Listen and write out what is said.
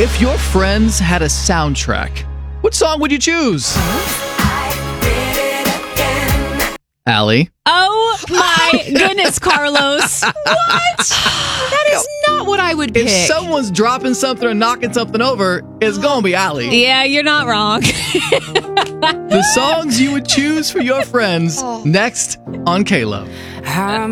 If your friends had a soundtrack, what song would you choose? Allie? Oh my goodness, Carlos. What? That is not what I would pick. If someone's dropping something or knocking something over, it's going to be Allie. Yeah, you're not wrong. The songs you would choose for your friends next on K-Love.